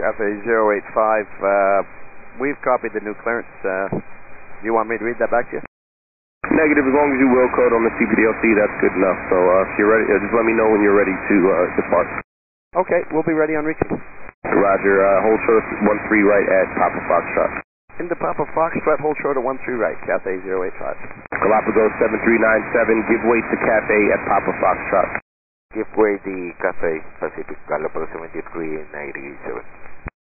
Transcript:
Cathay 085, we've copied the new clearance. Do you want me to read that back to you? Negative, as long as you will code on the CPDLC, that's good enough. So if you're ready, just let me know when you're ready to depart. Okay, we'll be ready on reaching. Roger, hold short 13 right at Papa Foxtrot. Into Papa Foxtrot, hold short at 13 right, Cathay 085. Galapagos 7397, give way to Cathay at Papa Foxtrot. Give way the Cathay Pacific Galapagos 7397.